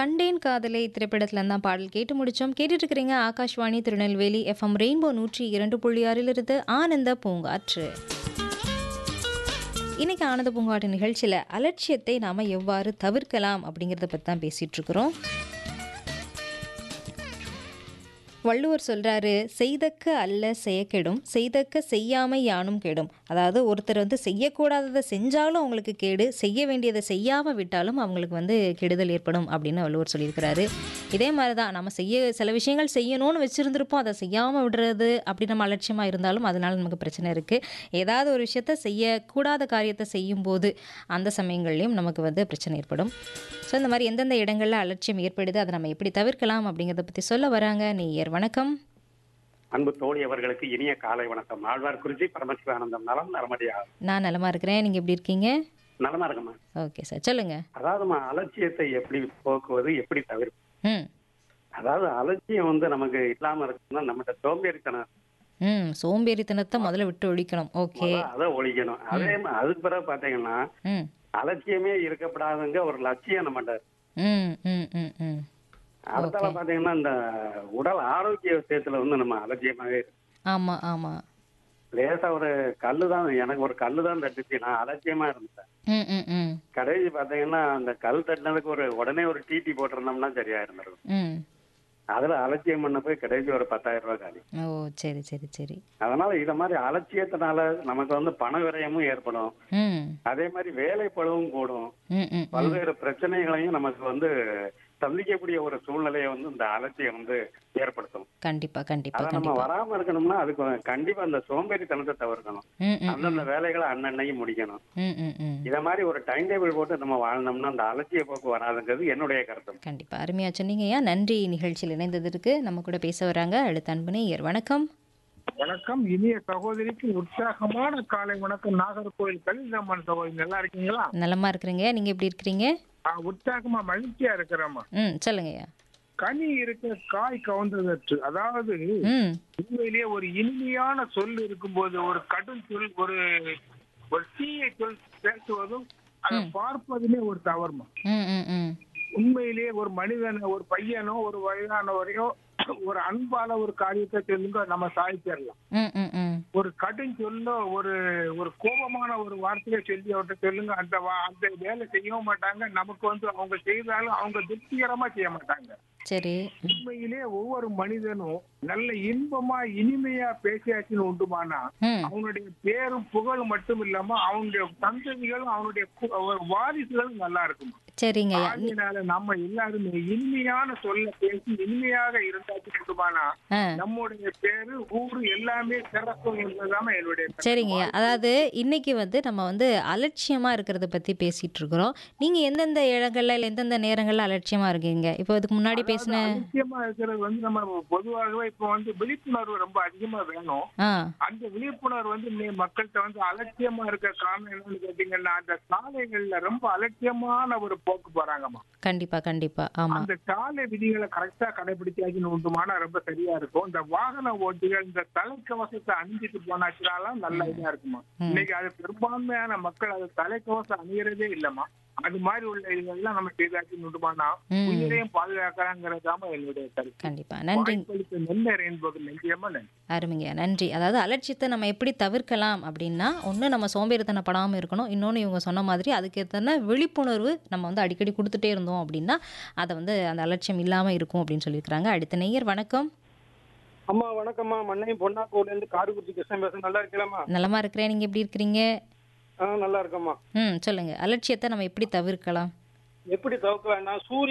கண்டேன் காதலை திரைப்படத்துல தான் பாடல் கேட்டு முடிச்சோம். கேட்டுட்டு இருக்கிறீங்க ஆகாஷ்வாணி திருநெல்வேலி எஃப்எம் ரெயின்போ 102.6 ஆனந்த பூங்காற்று. இன்னைக்கு ஆனந்த பூங்காற்று நிகழ்ச்சியில் அலட்சியத்தை நாம் எவ்வாறு தவிர்க்கலாம் அப்படிங்கிறத பற்றி தான் பேசிகிட்டு இருக்கிறோம். வள்ளுவர் சொல்கிறாரு, செய்தக்க அல்ல செய்யக்கெடும், செய்தக்க செய்யாமை யானும் கெடும். அதாவது ஒருத்தர் செய்யக்கூடாததை செஞ்சாலும் அவங்களுக்கு கேடு, செய்ய வேண்டியதை செய்யாமல் விட்டாலும் அவங்களுக்கு கெடுதல் ஏற்படும் அப்படின்னு வள்ளுவர் சொல்லியிருக்கிறாரு. இதே மாதிரி தான் நம்ம சில விஷயங்கள் செய்யணும்னு வச்சுருந்துருப்போம், அதை செய்யாமல் விடுறது அப்படி நம்ம அலட்சியமாக இருந்தாலும் அதனால நமக்கு பிரச்சனை இருக்குது. ஏதாவது ஒரு விஷயத்த செய்யக்கூடாத காரியத்தை செய்யும்போது அந்த சமயங்கள்லையும் நமக்கு பிரச்சனை ஏற்படும். ஸோ இந்த மாதிரி எந்தெந்த இடங்களில் அலட்சியம் ஏற்படுது, அதை நம்ம எப்படி தவிர்க்கலாம் அப்படிங்கிறத பற்றி சொல்ல வராங்க நேயர். வணக்கம். அன்பு தோழி அவர்களுக்கு இனிய காலை வணக்கம். ஆழ்வார்குறிச்சி பரமசிவானந்தம். நலம் நலமடியா? நான் நலமா இருக்கிறேன், நீங்க எப்படி இருக்கீங்க? நலமா இருக்கமா? ஓகே சார், சொல்லுங்க. அதாவது அலட்சியத்தை எப்படி போக்குவது, எப்படி தவிர்ப்பது? அதாவது அலட்சியம் நமக்கு இல்லாம இருக்குன்னா நம்மகிட்ட சோம்பேறித்தனம். சோம்பேறித்தனத்தை முதல்ல விட்டு ஒழிக்கணும். ஓகே, அதை ஒழிக்கணும். அதே அதுக்கு பிறகு பாத்தீங்கன்னா அலட்சியமே இருக்கப்படாதுங்க ஒரு லட்சியம் நம்மகிட்ட. அதனால பாத்தீங்கன்னா இந்த உடல் ஆரோக்கிய விஷயத்துல நம்ம அலட்சியமாவே இருக்கு. ஆமா ஆமா. லேசா ஒரு கல்லுதான், எனக்கு ஒரு கல்லுதான் தட்டுச்சு, நான் அலட்சியமா இருந்தேன். கடைசி பாத்தீங்கன்னா அந்த கல் தட்டினதுக்கு உடனே ஒரு டிடி போட்டிருந்தோம்னா சரியா இருந்திருக்கும். அதுல அலட்சியம் பண்ண போய் கடைசி ஒரு 10,000 ரூபாய் காலி. ஓ சரி சரி சரி. அதனால இத மாதிரி அலட்சியத்தினால நமக்கு பண விரயமும் ஏற்படும். அதே மாதிரி வேலை பளுவும் கூடும். பல்வேறு பிரச்சனைகளையும் நமக்கு சந்திக்கக்கூடிய ஒரு சூழ்நிலையை இந்த அலட்சியம் ஏற்படுத்தும். கண்டிப்பா கண்டிப்பா. அதை நம்ம வராம இருக்கணும்னா அதுக்கு கண்டிப்பா அந்த சோம்பேறித்தனத்தை தவிர்க்கணும். அந்தந்த வேலைகளை அன்னன்னையும் முடிக்கணும். இத மாதிரி ஒரு டைம் டேபிள் போட்டு நம்ம வாழ்ந்தோம்னா அந்த அலட்சிய போக்கு வராதுங்கிறது என்னுடைய கருத்து. கண்டிப்பா, அருமையா சொன்னீங்கய்யா. நன்றி நிகழ்ச்சியில் இணைந்ததற்கு. நம்ம கூட பேச வராங்க அடுத்த அன்பு நேயர். வணக்கம். வணக்கம். இனிய சகோதரிக்கு உற்சாகமான காலை வணக்கம். நாகர்கோவில் கலிதம்மன் சகோதரி, நல்லா இருக்கீங்களா? நலமா இருக்கிறீங்க, நீங்க எப்படி இருக்கிறீங்க? உற்சாகமா மகிழ்ச்சியா இருக்கிறேம்மா. சொல்லுங்கய்யா. கனி இருக்க காய் கவுந்ததற்று. அதாவது உண்மையிலேயே ஒரு இனிமையான சொல் இருக்கும்போது ஒரு கடும் சொல், ஒரு தீய சொல் பேசுவதும் அதை பார்ப்பதுமே ஒரு தவறுமா. உண்மையிலேயே ஒரு மனிதனை, ஒரு பையனோ ஒரு வயதானவரையோ ஒரு அன்பான ஒரு காரியத்தை சொல்லுங்க, நம்ம சாதிச்சிடலாம். ஒரு கடும் சொல்ல, ஒரு கோபமான ஒரு வார்த்தையை சொல்லி அவர்கிட்ட சொல்லுங்க, அந்த வேலை செய்யவும் மாட்டாங்க. நமக்கு அவங்க செய்தாலும் அவங்க திருப்திகரமா செய்ய மாட்டாங்க. சரி. உண்மையிலே ஒவ்வொரு மனிதனும் நல்ல இன்பமா இனிமையா பேசியாச்சுன்னு உண்டுமானா அவனுடைய பேரும் புகழும் மட்டும் இல்லாம அவனுடைய சந்ததிகளும் அவனுடைய வாரிசுகளும் நல்லா இருக்கும். சரிங்க. அதனால நம்ம எல்லாருமே இனிமையான சொல்ல பேசி இனிமையாக இருந்தாச்சு உண்டுமானா நம்முடைய பேரு ஊரு எல்லாமே சிறக்கும் என்பதுதான் என்னுடைய. சரிங்க. அதாவது இன்னைக்கு நம்ம அலட்சியமா இருக்கிறத பத்தி பேசிட்டு இருக்கிறோம். நீங்க எந்தெந்த இடங்கள்ல எந்தெந்த நேரங்கள்ல அலட்சியமா இருக்கீங்க? இப்போ இதுக்கு முன்னாடி பேசின அலட்சியமா இருக்கிறது நம்ம பொதுவாகவே இப்போ விழிப்புணர்வு ரொம்ப அதிகமா வேணும். அந்த விழிப்புணர்வு மக்கள்கிட்ட அலட்சியமா இருக்க காரணம் என்னன்னு கேட்டீங்கன்னா, அந்த சாலைகள்ல ரொம்ப அலட்சியமான ஒரு போக்கு போறாங்கம்மா. கண்டிப்பா கண்டிப்பா. ஆமா. அந்த சாலை விதிகளை கரெக்டா கடைபிடிச்சாச்சுன்னு உண்டுமானா ரொம்ப சரியா இருக்கும். இந்த வாகன ஓட்டிகள் இந்த தலைக்கவசத்தை அணிஞ்சிட்டு போனாச்சுனாலும் நல்ல இதா இருக்குமா. இன்னைக்கு அது பெரும்பான்மையான மக்கள் அது தலைக்கவசம் அணியறதே இல்லம்மா. அது மாதிரி உள்ள இதெல்லாம் நம்ம செய்தாச்சுன்னு உண்டுமானா உயிரையும் பாதுகாக்கிறாங்கிறதாம என்னுடைய கருத்து. கண்டிப்பா. நன்றி. அருமைங்க, நன்றி. அதாவது அலட்சியத்தை நம்ம எப்படி தவிர்க்கலாம் அப்படின்னா, ஒன்று நம்ம சோம்பேறித்தனப்படாமல் இருக்கணும். இன்னொன்று இவங்க சொன்ன மாதிரி அதுக்கேற்ற விழிப்புணர்வு நம்ம அடிக்கடி கொடுத்துட்டே இருந்தோம் அப்படின்னா அதை அந்த அலட்சியம் இல்லாமல் இருக்கும் அப்படின்னு சொல்லியிருக்கிறாங்க. அடுத்த நேயர். வணக்கம். அம்மா வணக்கம்மா. மண்ணையும் பொன்னாக்கோல இருந்து காரைக்குடி கிருஷ்ணன் பேசுறேன். நல்லா இருக்கலாமா? நலமா இருக்கிறேன், நீங்க எப்படி இருக்கிறீங்க? நல்லா இருக்கம்மா. சொல்லுங்க. அலட்சியத்தை நம்ம எப்படி தவிர்க்கலாம்? எப்படி தவிர்க்கலாம்? சூரிய